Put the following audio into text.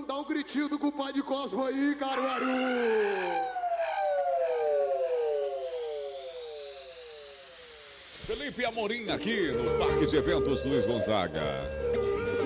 Dá um gritinho do compadre Cosmo aí, Caruaru. Felipe Amorim aqui no Parque de Eventos Luiz Gonzaga.